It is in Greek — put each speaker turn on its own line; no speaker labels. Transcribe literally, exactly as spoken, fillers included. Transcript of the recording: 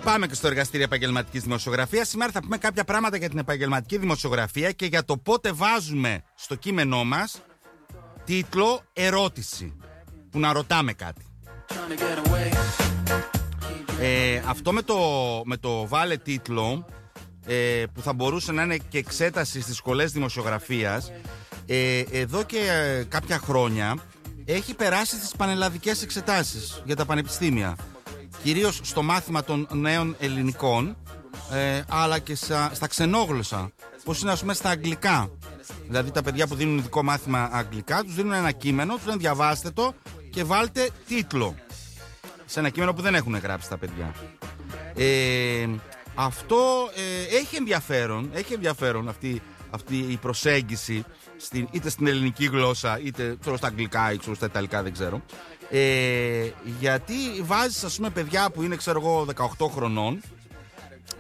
Πάμε και στο εργαστήριο επαγγελματικής δημοσιογραφίας. Σήμερα θα πούμε κάποια πράγματα για την επαγγελματική δημοσιογραφία και για το πότε βάζουμε στο κείμενό μας τίτλο ερώτηση, που να ρωτάμε κάτι. Ε, αυτό με το, με το βάλε τίτλο, ε, που θα μπορούσε να είναι και εξέταση στις σχολές δημοσιογραφίας, ε, εδώ και ε, κάποια χρόνια έχει περάσει στις πανελλαδικές εξετάσεις για τα πανεπιστήμια. Κυρίως στο μάθημα των νέων ελληνικών, ε, αλλά και στα, στα ξενόγλωσσα. Πώς είναι, ας πούμε, στα αγγλικά. Δηλαδή τα παιδιά που δίνουν ειδικό μάθημα αγγλικά, τους δίνουν ένα κείμενο, τους λένε διαβάστε το και βάλτε τίτλο. Σε ένα κείμενο που δεν έχουν γράψει τα παιδιά. Ε, αυτό ε, έχει ενδιαφέρον, έχει ενδιαφέρον αυτή, αυτή η προσέγγιση, στην, είτε στην ελληνική γλώσσα, είτε ξέρω, στα αγγλικά ή ξέρω, στα ιταλικά, δεν ξέρω. Ε, γιατί βάζεις, ας πούμε, παιδιά που είναι, ξέρω εγώ, δεκαοκτώ χρονών